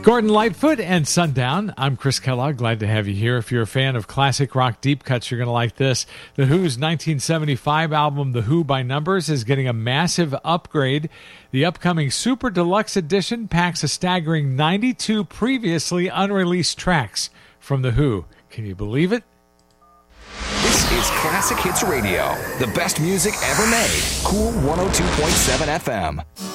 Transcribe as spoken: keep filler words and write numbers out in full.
Gordon Lightfoot and Sundown. I'm Chris Kellogg. Glad to have you here. If you're a fan of classic rock deep cuts, you're going to like this. The Who's nineteen seventy-five album, The Who by Numbers, is getting a massive upgrade. The upcoming Super Deluxe Edition packs a staggering ninety-two previously unreleased tracks from The Who. Can you believe it? This is Classic Hits Radio, the best music ever made. Cool one oh two point seven F M.